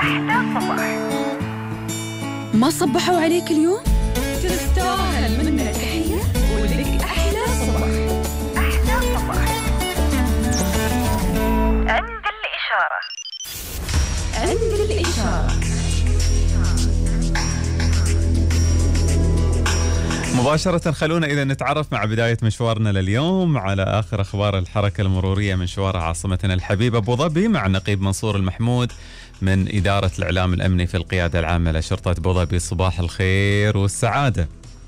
أحلى صباح. ما صبحوا عليك اليوم؟ تستاهل منا تحية ولك أحلى صباح. أحلى صباح عند الإشارة. عند الإشارة. مباشرة خلونا إذا نتعرف مع بداية مشوارنا لليوم على آخر أخبار الحركة المرورية من شوارع عاصمتنا الحبيبة أبو ظبي مع النقيب منصور المحمود من إدارة الإعلام الأمني في القيادة العامة لشرطة أبو ظبي. صباح الخير والسعادة.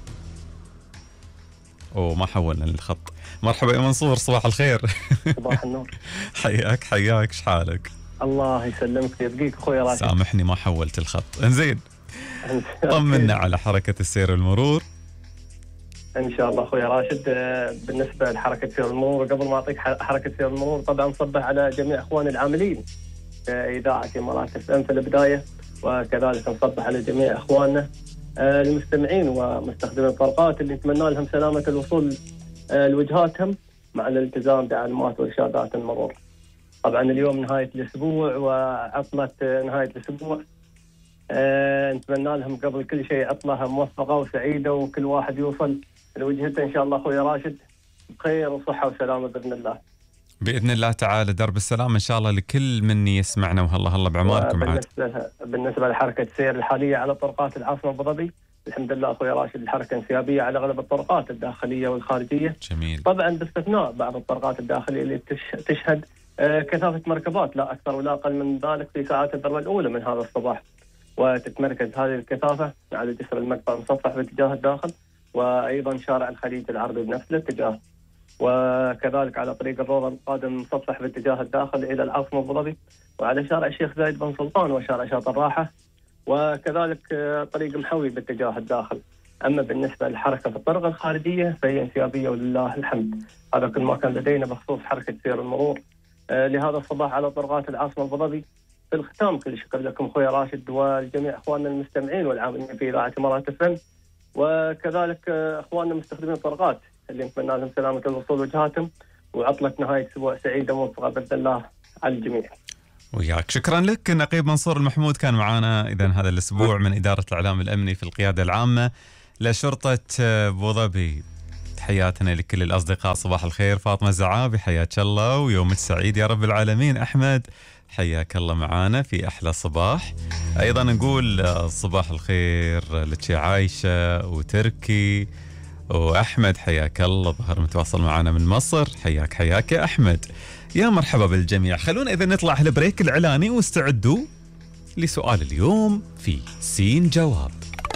ما حولنا للخط. مرحبا يا منصور، صباح الخير. صباح النور. حياك شحالك؟ الله يسلمك، يبقيك أخوي راشد. سامحني ما حولت الخط. انزين طمنا على حركة السير والمرور. ان شاء الله اخوي راشد. بالنسبه لحركه سير المرور، قبل ما اعطيك حركه سير المرور، طبعا صبح على جميع اخواني العاملين في اذاعه امارات اف ام في البدايه، وكذلك نصبح على جميع اخواننا المستمعين ومستخدمي الطرقات اللي نتمنى لهم سلامه الوصول لوجهاتهم مع الالتزام بعلامات وارشادات المرور. طبعا اليوم نهايه الاسبوع وعطله نهايه الاسبوع، نتمنى لهم قبل كل شيء عطلة موفقة وسعيدة، وكل واحد يوصل لوجهته إن شاء الله أخوي راشد بخير وصحة وسلامة بإذن الله. بإذن الله تعالى درب السلام إن شاء الله لكل من يسمعنا، وهلا بعماركم عاد. بالنسبة لحركة السير الحالية على طرقات العاصمة أبو ظبي، الحمد لله أخوي راشد الحركة انسيابية على أغلب الطرقات الداخلية والخارجية. جميل. طبعا باستثناء بعض الطرقات الداخلية اللي تشهد كثافة مركبات لا أكثر ولا أقل من ذلك في ساعات الذروة الأولى من هذا الصباح، وتتمركز هذه الكثافة على جسر المقطع المصفح باتجاه الداخل، وأيضا شارع الخليج العربي بنفس الاتجاه، وكذلك على طريق الروضة القادم المصفح باتجاه الداخل إلى العاصمة أبو ظبي، وعلى شارع الشيخ زايد بن سلطان وشارع شاطئ الراحة، وكذلك طريق محوي باتجاه الداخل. أما بالنسبة للحركة في الطرق الخارجية فهي انسيابية ولله الحمد. هذا كل ما كان لدينا بخصوص حركة سير المرور لهذا الصباح على طرقات العاصمة أبو ظبي. في الختام كل شكر لكم اخوي راشد ولجميع اخواننا المستمعين والعاملين في اذاعه امارات اف ام، وكذلك اخواننا مستخدمين الطرقات اللي نتمنى لهم سلامه الوصول وجهاتهم، وعطله نهايه اسبوع سعيده موفقه باذن الله على الجميع. وياك شكرا لك نقيب منصور المحمود، كان معنا اذا هذا الاسبوع من اداره الاعلام الامني في القياده العامه لشرطه ابو ظبي. تحياتنا لكل الاصدقاء. صباح الخير فاطمه الزعابي، حياك الله ويومك سعيد يا رب العالمين. احمد حياك الله معانا في أحلى صباح. أيضا نقول صباح الخير لك عايشة وتركي وأحمد، حياك الله، ظهر متواصل معانا من مصر. حياك يا أحمد، يا مرحبا بالجميع. خلونا إذا نطلع البريك الإعلاني واستعدوا لسؤال اليوم في سين جواب.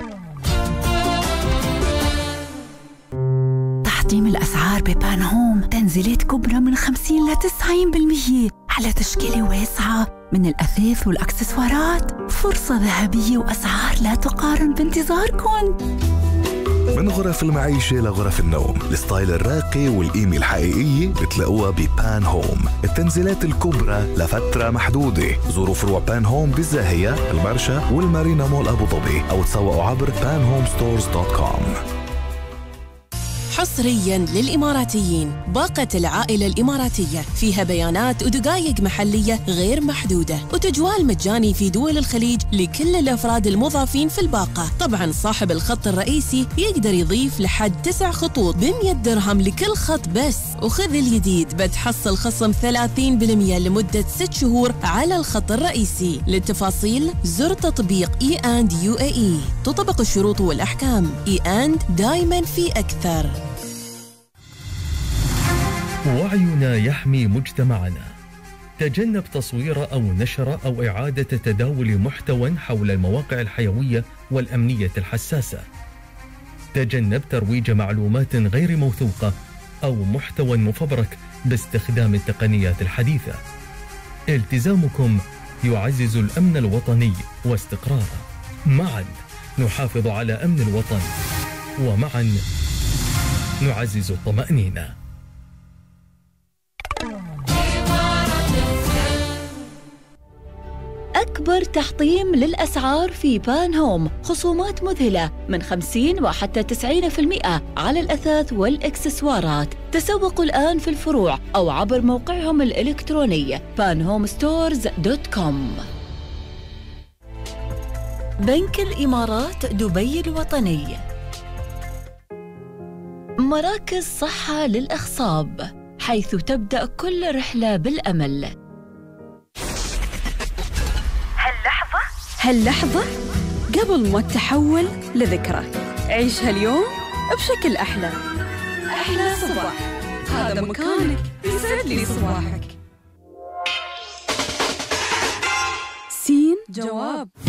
تحطيم الأسعار ببان هوم، تنزيلات كبرى من 50 ل 90% على تشكيلة واسعة من الأثاث والأكسسوارات. فرصة ذهبية وأسعار لا تقارن بانتظاركم. من غرف المعيشة لغرف النوم، الستايل الراقي والقيمة الحقيقية بتلاقوها ببان هوم. التنزيلات الكبرى لفترة محدودة. زوروا فروع بان هوم بالزاهية، المرشا والمارينا مول أبو ظبي، أو تسوقوا عبر panhomestores.com. حصريا للإماراتيين، باقة العائلة الإماراتية فيها بيانات ودقائق محلية غير محدودة، وتجوال مجاني في دول الخليج لكل الأفراد المضافين في الباقة. طبعا صاحب الخط الرئيسي يقدر يضيف لحد 9 خطوط ب100 درهم لكل خط بس. وخذ الجديد، بتحصل خصم 30% لمدة 6 شهور على الخط الرئيسي. للتفاصيل زر تطبيق E&, UAE. تطبق الشروط والأحكام. E&, دايما في أكثر. وعينا يحمي مجتمعنا. تجنب تصوير أو نشر أو إعادة تداول محتوى حول المواقع الحيوية والأمنية الحساسة. تجنب ترويج معلومات غير موثوقة أو محتوى مفبرك باستخدام التقنيات الحديثة. التزامكم يعزز الأمن الوطني واستقراره. معا نحافظ على أمن الوطن، ومعا نعزز الطمأنينة. أكبر تحطيم للأسعار في بان هوم، خصومات مذهلة من 50 وحتى 90% على الأثاث والإكسسوارات. تسوقوا الآن في الفروع أو عبر موقعهم الإلكتروني panhomestores.com. بنك الإمارات دبي الوطني. مراكز صحة للإخصاب، حيث تبدأ كل رحلة بالأمل. هاللحظة قبل ما تحول لذكرى، عيشها اليوم بشكل أحلى. أحلى صباح، هذا مكانك، يسعد لي صباحك. سين جواب.